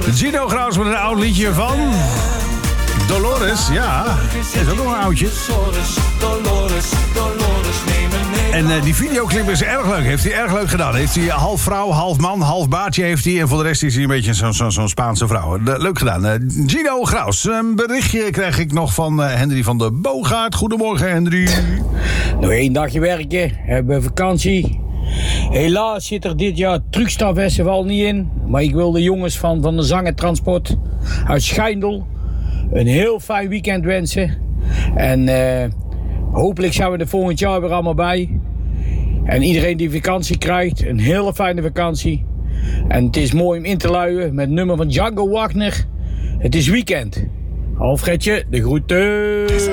Gino Graus met een oud liedje van Dolores. Ja, dat is ook nog een oudje. En die videoclip is erg leuk. Heeft hij erg leuk gedaan. Heeft hij half vrouw, half man, half baardje heeft hij. En voor de rest is hij een beetje zo'n Spaanse vrouw. Leuk gedaan. Gino Graus. Een berichtje krijg ik nog van Henry van der Boogaard. Goedemorgen, Henry. Nog 1 dagje werken. Hebben vakantie. Helaas zit er dit jaar Truckstar-festival niet in. Maar ik wil de jongens van de Zangertransport uit Schijndel een heel fijn weekend wensen. En hopelijk zijn we er volgend jaar weer allemaal bij. En iedereen die vakantie krijgt, een hele fijne vakantie. En het is mooi om in te luien met het nummer van Django Wagner. Het is weekend. Alfredje, de groeten.